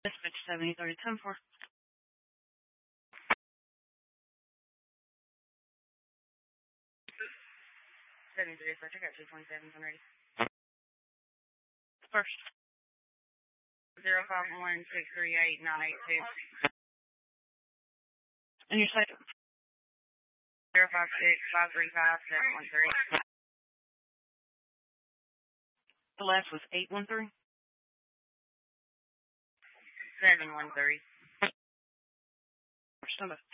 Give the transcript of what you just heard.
Dispatch 7030 73, so I got 227 ready. First. 051638982. And your second? 056535713. The last was 813? 713. Stand up.